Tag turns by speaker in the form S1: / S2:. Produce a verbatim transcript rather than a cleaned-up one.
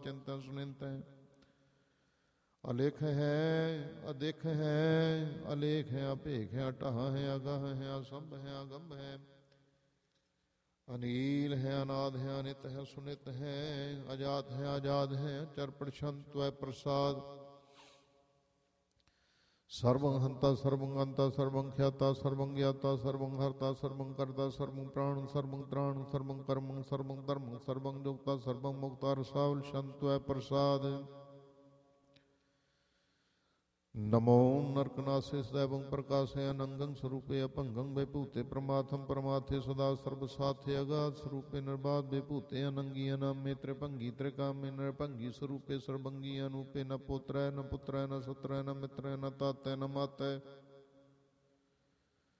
S1: ਚਿੰਤੈ ਸੁਨਿੰਤੈ। ਅਲੇਖ ਹੈ ਅਦੇਖ ਹੈ, ਅਲੇਖ ਹੈ ਅਭੇਖ ਹੈ, ਅਟਾਹ ਹੈ ਅਗਾਹ ਹੈ, ਅਸੰਭ ਹੈ ਅਗੰਭ ਹੈ, ਅਨੀਲ ਹੈ ਅਨਾਦ ਹੈ, ਅਨਿਤ ਹੈ ਸੁਨਿਤ ਹੈ, ਅਜਾਤ ਹੈ ਆਜ਼ਾਦ ਹੈ, ਅਚਰ ਪ੍ਰਸ਼ੰਤ ਤਵੈ ਪ੍ਰਸਾਦ। ਸਰਵੰ ਹੰਤਾ ਸਰਵੰ ਅੰਤਾ ਸਰਵੰ ਖਿਆਤਾ ਸਰਵੰ ਗਿਆਤਾ ਸਰਵੰ ਹਰਤਾ ਸਰਵੰ ਕਰਤਾ ਸਰਵੰ ਪ੍ਰਾਣ ਸਰਵੰ ਤ੍ਰਾਣ ਸਰਵੰ ਕਰਮੰ ਸਰਵੰ ਧਰਮੰ ਸਰਵੰ ਜੁਗਤਾ ਸਰਵੰ ਮੁਕਤਾ ਰਸਾਵਲ ਸ਼ੰਤ ਤਵੈ ਪ੍ਰਸਾਦ। ਨਮੋ ਨਰਕਨਾਸੇ ਸदैवं ਪ੍ਰਕਾਸ਼ੇ ਅਨੰਗੰ ਸਰੂਪੇ ਅਭੰਗੰ ਵਿਭੂਤੇ ਪ੍ਰਮਾਥਮ ਪਰਮਾਥੇ ਸਦਾ ਸਰਬ ਸਾਥੇ ਅਗਾਧ ਸਰੂਪੇ ਨਿਰਬਾਧ ਵਿਭੂਤੇ ਅਨੰਗੀ ਅਨਾਮੇ ਤ੍ਰਿਭੰਗੀ ਤ੍ਰਿਕਾਮੇ ਨਿਰਭੰਗੀ ਸਰੂਪੇ ਸਰਬੰਗੀ ਅਨੂਪੇ ਨ ਪੁੱਤਰੈ ਨ ਪੁੱਤਰੈ ਨ ਸੁਤਰੈ ਨ ਮਿਤਰੈ ਨ ਤਾਤੈ ਨ ਮਾਤੈ